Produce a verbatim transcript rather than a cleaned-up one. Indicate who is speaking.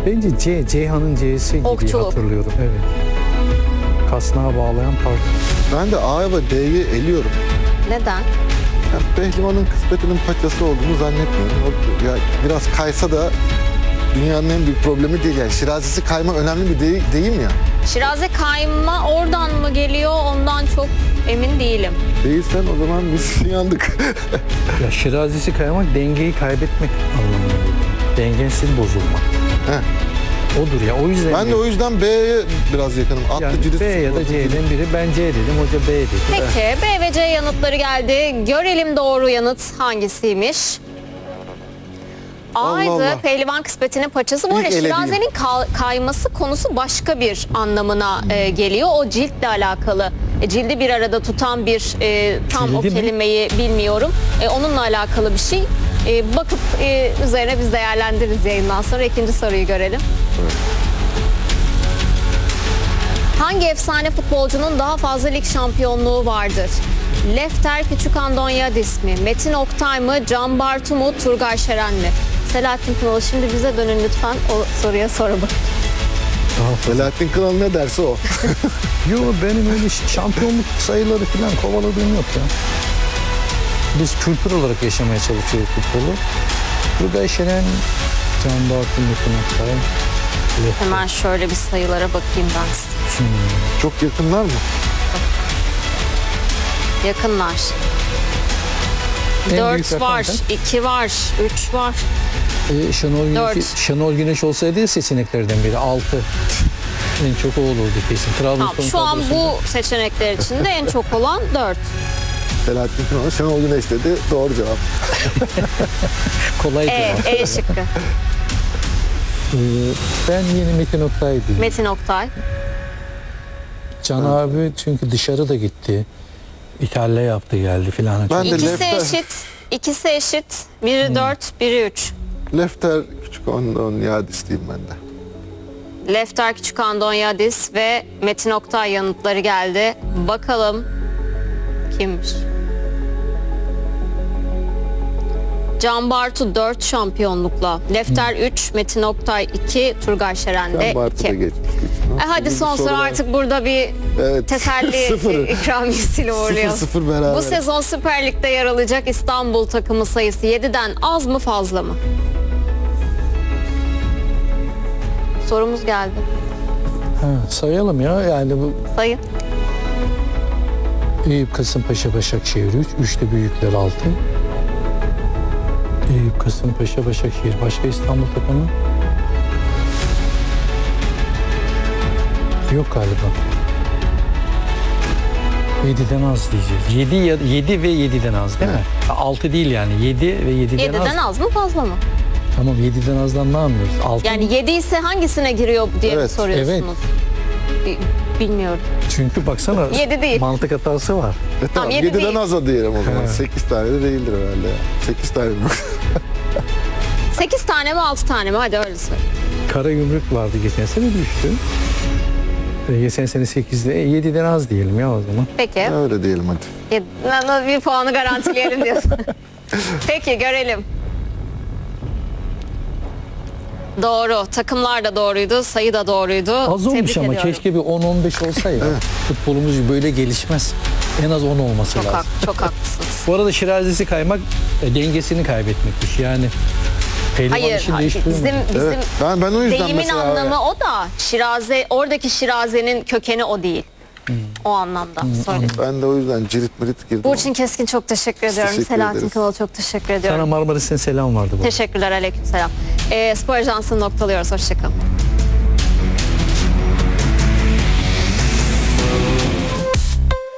Speaker 1: Bence C, Ceyhan'ın C'si gibi
Speaker 2: Okçuluk.
Speaker 1: hatırlıyorum. Evet. Kasnağa bağlayan parça.
Speaker 3: Ben de A ve D'yi eliyorum.
Speaker 2: Neden?
Speaker 3: Yani pehlivanın kısmetinin paçası olduğunu zannetmiyorum. O, ya biraz kaysa da dünyanın en büyük problemi değil. Yani şirazesi kayma önemli bir dey, deyim ya.
Speaker 2: Şiraze kayma oradan mı geliyor ondan çok emin değilim.
Speaker 3: Değilsen o zaman biz yandık.
Speaker 1: Ya şirazesi kaymak dengeyi kaybetmek anlamına geliyor. Dengesiz bozulma.
Speaker 3: Heh.
Speaker 1: Odur ya, o yüzden.
Speaker 3: Ben de o yüzden B'ye biraz yakınım. Atlı
Speaker 1: yani
Speaker 3: cirit.
Speaker 1: B ya da C'den biri. Ben C dedim, hoca B dedi.
Speaker 2: Peki B ve C yanıtları geldi. Görelim doğru yanıt hangisiymiş? A'ydı.
Speaker 3: Allah.
Speaker 2: Pehlivan kısmetinin paçası. Bu
Speaker 3: İlk
Speaker 2: arada
Speaker 3: elediğim.
Speaker 2: şirazenin ka- kayması konusu başka bir anlamına e, geliyor. O ciltle alakalı. E, cildi bir arada tutan bir e, tam
Speaker 1: Cildi
Speaker 2: o
Speaker 1: mi?
Speaker 2: kelimeyi bilmiyorum. E, onunla alakalı bir şey. E, bakıp e, üzerine biz değerlendiririz yayından sonra. İkinci soruyu görelim. Hangi efsane futbolcunun daha fazla lig şampiyonluğu vardır? Lefter Küçükandonyadis mi? Metin Oktay mı? Can Bartu mu? Turgay Şeren mi? Selahattin Kınalı, şimdi bize dönün lütfen, o soruya sonra bakın.
Speaker 3: Selahattin Kınal ne derse o.
Speaker 1: Yo, benim öyle şampiyonluk sayıları falan kovaladığım yok ya. Biz kültür olarak yaşamaya çalışıyoruz futbolu. Turgay Şeren, Can Bartu, Metin Oktay. Lefter.
Speaker 2: Hemen şöyle bir sayılara bakayım ben size.
Speaker 1: Hmm.
Speaker 3: Çok yakınlar mı?
Speaker 2: Yakınlar.
Speaker 1: En büyük
Speaker 2: dört
Speaker 1: rakam
Speaker 2: var,
Speaker 1: ne?
Speaker 2: iki var, üç var.
Speaker 1: E, Şenol, Güneş,
Speaker 2: Dört.
Speaker 1: Şenol Güneş olsaydı seçeneklerden biri altı. En çok o olurdu kesin.
Speaker 2: Tamam,
Speaker 1: Trabzonspor
Speaker 2: şu an
Speaker 1: kadrosunda.
Speaker 2: bu seçenekler içinde en çok olan dört.
Speaker 3: Selahattin Kınal, Şenol Güneş dedi. Doğru cevap.
Speaker 1: Kolay
Speaker 2: E,
Speaker 1: cevap.
Speaker 2: E şıkkı.
Speaker 1: Ee, ben yeni Metin Oktay diyeyim.
Speaker 2: Metin Oktay.
Speaker 1: Can abi çünkü dışarı da gitti. İtalya yaptı geldi filan.
Speaker 3: Ben de
Speaker 2: İkisi
Speaker 3: Lefter.
Speaker 2: eşit. İkisi eşit. Biri dört, biri üç.
Speaker 3: Lefter Küçükandonyadis diyeyim ben de.
Speaker 2: Lefter Küçükandonyadis ve Metin Oktay yanıtları geldi. Bakalım kimmiş? Can Bartu dört şampiyonlukla. Lefter üç, Metin Oktay iki, Turgay Şeren de
Speaker 3: Ben Bartu'da
Speaker 2: iki.
Speaker 3: geçmiştik.
Speaker 2: E hadi
Speaker 3: Bizim
Speaker 2: son soru
Speaker 3: sorular-
Speaker 2: artık burada bir
Speaker 3: Evet.
Speaker 2: teselli
Speaker 3: Sıfır.
Speaker 2: ikramiyesiyle uğurluyor.
Speaker 3: Sıfır sıfır beraber.
Speaker 2: Bu sezon Süper Lig'de yer alacak İstanbul takımı sayısı yediden az mı fazla mı? Sorumuz geldi.
Speaker 1: Ha, sayalım ya yani bu
Speaker 2: Sayın.
Speaker 1: Eyüp, Kasımpaşa, Başakşehir üç. üçte büyükler altı. Eyüp, Kasımpaşa, Başakşehir. Başka İstanbul takımı? Yok galiba. yediden az diyeceğiz. yedi, ya, yedi ve yediden az değil mi? altı değil yani. yedi ve yediden,
Speaker 2: yediden
Speaker 1: az.
Speaker 2: az mı fazla mı?
Speaker 1: Tamam, yediden azdan ne yapıyoruz? altı.
Speaker 2: Yani yedi ise hangisine giriyor diye mi
Speaker 3: Evet,
Speaker 2: soruyorsunuz? Bi- Bilmiyorum.
Speaker 1: Çünkü baksana
Speaker 2: Yedi değil.
Speaker 1: mantık hatası var.
Speaker 3: E tamam,
Speaker 2: yedi
Speaker 3: yediden
Speaker 2: değil.
Speaker 3: az o diyelim o zaman.
Speaker 1: Evet.
Speaker 3: sekiz tane de değildir herhalde ya. sekiz tane mi?
Speaker 2: sekiz tane mi altı tane mi? Hadi öyle söyle.
Speaker 1: Karagümrük vardı geçen sene, düştü. E, geçen sene sekizde. E, yediden az diyelim ya o zaman.
Speaker 2: Peki.
Speaker 3: Öyle diyelim hadi.
Speaker 2: Yedi- bir puanı garantileyelim diyorsun. Peki görelim. Doğru. Takımlar da doğruydu. Sayı da doğruydu.
Speaker 1: Az olmuş
Speaker 2: Tebrik
Speaker 1: ama
Speaker 2: ediyorum.
Speaker 1: keşke bir on on beş olsaydı. Futbolumuz böyle gelişmez. En az on olması
Speaker 2: Çok,
Speaker 1: lazım.
Speaker 2: hak, çok haklısınız.
Speaker 1: Bu arada şirazesi kaymak e, dengesini kaybetmekmiş. Yani pehlivan
Speaker 2: Hayır,
Speaker 1: işin
Speaker 2: hayır.
Speaker 1: değiştirmiyor.
Speaker 2: Bizim, bizim
Speaker 3: Evet. Ben, ben o yüzden
Speaker 2: deyimin
Speaker 3: mesela...
Speaker 2: anlamı o da şiraze, oradaki şirazenin kökeni o değil. O anlamda söyledim.
Speaker 3: Ben de o yüzden cirit mirit girdim.
Speaker 2: Burçin Keskin çok teşekkür ediyorum.
Speaker 3: teşekkür
Speaker 2: Selahattin
Speaker 3: ederiz.
Speaker 2: Kınalı çok teşekkür ediyorum.
Speaker 1: Sana Marmaris'ten selam vardı bu.
Speaker 2: Teşekkürler, aleykümselam. Ee, Spor Ajansı'nı noktalıyoruz. Hoşçakalın.